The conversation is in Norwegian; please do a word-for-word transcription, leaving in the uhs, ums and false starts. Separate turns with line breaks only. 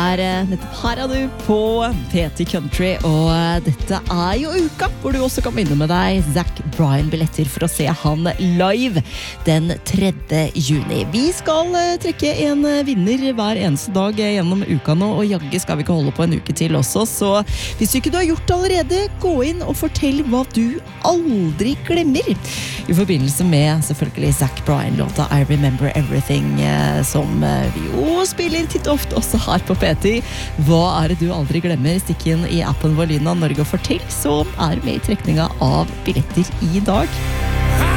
er nettopp her er du på P T Country, og dette er jo uka hvor du også kan vinne med deg Zach Bryan-billetter for å se han live den tredje juni. Vi skal trekke en vinner hver eneste dag gjennom uka nå, og jagge skal vi ikke holde på en uke til også, så hvis du ikke du har gjort det allerede, gå inn og fortell hva du aldri glemmer i forbindelse med selvfølgelig Zach Bryan-låta I Remember Everything, som vi jo spiller titt og ofte også her på P T. Hva er det du aldri glemmer? Stikk inn i appen vår Lyden av Norge og fortell, så er du med i trekninga av billetter i dag.